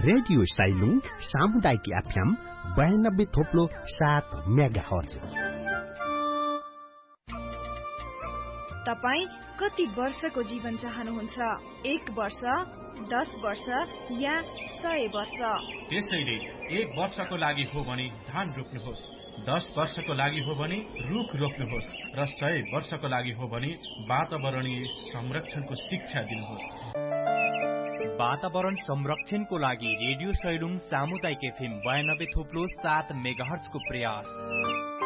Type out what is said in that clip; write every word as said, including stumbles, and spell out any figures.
Radio Sailung सामुदायिक FM बयानब्बे थोप्लो सात मेगा हर्ज। तपाई कति वर्षको जीवन चाहनुहुन्छ? एक वर्ष, दस वर्ष या सय वर्ष? त्यसैले एक वर्षको लागि हो भने धान रोप्नुहोस्, दस वर्षको लागि हो भने रुख रोप्नुहोस् र सय वर्षको लागि हो भने वातावरणीय संरक्षणको शिक्षा दिनुहोस्। वातावरण संरक्षणको लागि रेडियो सैलुङ सामुदायिक एफएम बयानब्बे थोप्लो सात मेगाहर्जको प्रयास।